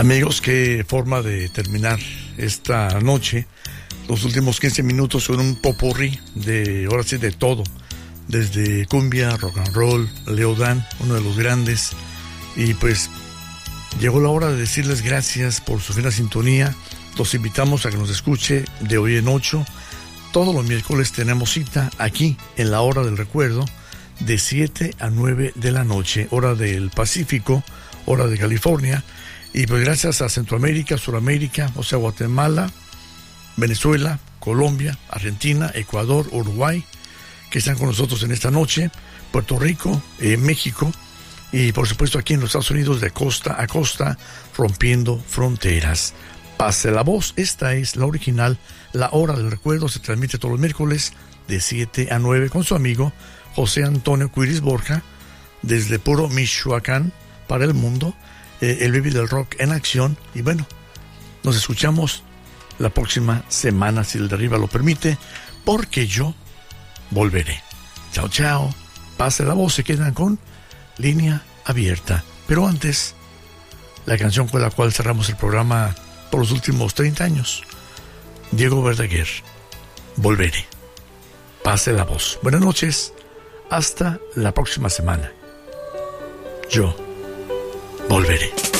Amigos, qué forma de terminar esta noche. Los últimos 15 minutos son un popurrí de, ahora sí, de todo. Desde cumbia, rock and roll, Leo Dan, uno de los grandes. Y pues llegó la hora de decirles gracias por su fina sintonía. Los invitamos a que nos escuche de hoy en 8. Todos los miércoles tenemos cita aquí en la Hora del Recuerdo de 7 a 9 de la noche, hora del Pacífico, hora de California. Y pues gracias a Centroamérica, Suramérica, o sea, Guatemala, Venezuela, Colombia, Argentina, Ecuador, Uruguay, que están con nosotros en esta noche, Puerto Rico, México, y por supuesto aquí en los Estados Unidos de costa a costa, rompiendo fronteras. Pase la voz, esta es la original, la Hora del Recuerdo, se transmite todos los miércoles de 7 a 9 con su amigo José Antonio Cuiris Borja, desde Puro Michoacán, para el mundo, el baby del rock en acción. Y bueno, nos escuchamos la próxima semana, si el de arriba lo permite, porque yo volveré. Chao, chao. Pase la voz, se quedan con Línea Abierta. Pero antes, la canción con la cual cerramos el programa por los últimos 30 años. Diego Verdaguer, Volveré. Pase la voz. Buenas noches. Hasta la próxima semana. Yo volveré.